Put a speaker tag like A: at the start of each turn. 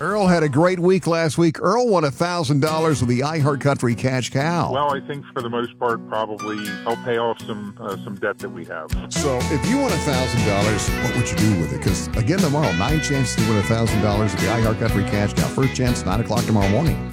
A: Earl had a great week last week. Earl won $1,000 with the iHeartCountry Cash Cow.
B: Well, I think for the most part, probably I'll pay off some debt that we have.
A: So if you won $1,000, what would you do with it? Because again, tomorrow, 9 chances to win $1,000 at the iHeartCountry Cash Cow. First chance, 9 o'clock tomorrow morning.